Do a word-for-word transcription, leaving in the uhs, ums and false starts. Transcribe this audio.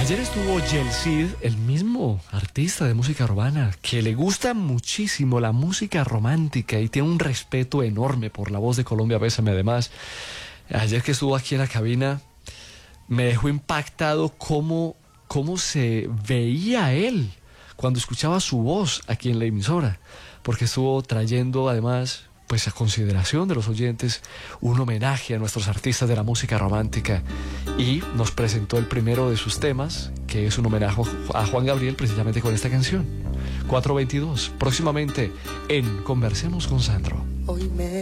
Ayer estuvo Yelcid, el mismo artista de música urbana, que le gusta muchísimo la música romántica y tiene un respeto enorme por la voz de Colombia Bésame. Además, ayer que estuvo aquí en la cabina, me dejó impactado cómo, cómo se veía él cuando escuchaba su voz aquí en la emisora, porque estuvo trayendo además, pues a consideración de los oyentes, un homenaje a nuestros artistas de la música romántica, y nos presentó el primero de sus temas, que es un homenaje a Juan Gabriel, precisamente con esta canción, cuatro veintidós, próximamente en Conversemos con Sandro. Hoy me